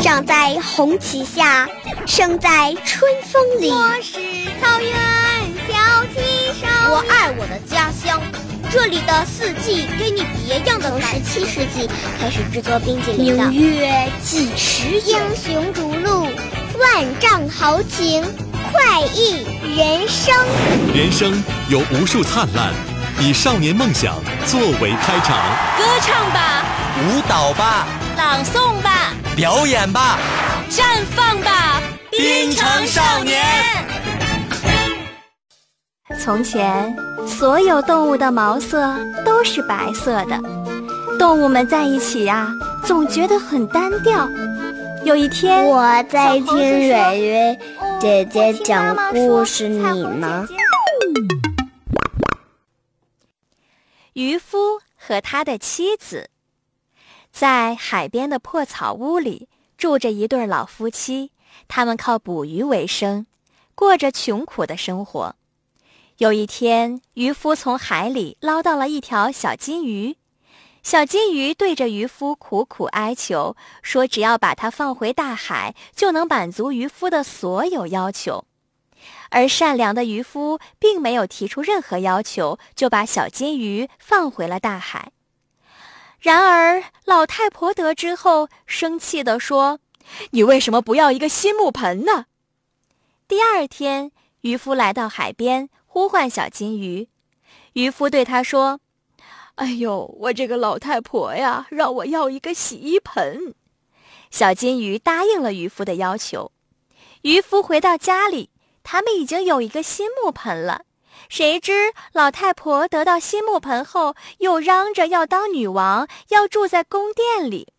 长在红旗下，生在春风里。 我是草原小旗手， 我爱我的家乡，这里的四季给你别样的从17世纪开始制作冰淇淋的。 明月几时有？ 英雄逐鹿，万丈豪情，快意人生。 人生有无数灿烂，以少年梦想作为开场。 歌唱吧， 舞蹈吧， 朗诵吧， 表演吧， 绽放吧， 滨城少年。 从前，所有动物的毛色都是白色的，动物们在一起呀，总觉得很单调。有一天， 我在听蕊蕊姐姐讲故事，你呢？ 渔夫和他的妻子。在海边的破草屋里住着一对老夫妻，他们靠捕鱼为生，过着穷苦的生活。有一天，渔夫从海里捞到了一条小金鱼，小金鱼对着渔夫苦苦哀求，说只要把它放回大海，就能满足渔夫的所有要求。而善良的渔夫并没有提出任何要求，就把小金鱼放回了大海。然而老太婆得知后，生气地说：“你为什么不要一个新木盆呢？”第二天，渔夫来到海边，呼唤小金鱼。渔夫对他说：“哎呦，我这个老太婆呀，让我要一个洗衣盆。”小金鱼答应了渔夫的要求。渔夫回到家里，他们已经有一个新木盆了。谁知老太婆得到新木盆后，又嚷着要当女王，要住在宫殿里。